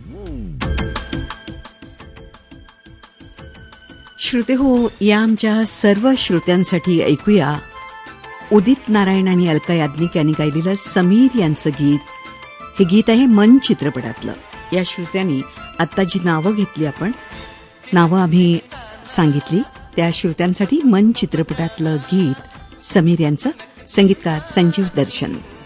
श्रोते हो, या आमच्या सर्व श्रोत्यांसाठी ऐकूया उदित नारायण आणि अलका याज्ञिक यांनी गायलेलं समीर यांचं गीत. हे गीत आहे मन चित्रपटातलं. या श्रोत्यांनी आत्ता जी नावं घेतली, आपण नावं आम्ही सांगितली, त्या श्रोत्यांसाठी मन चित्रपटातलं गीत समीर यांचं, संगीतकार संजीव दर्शन.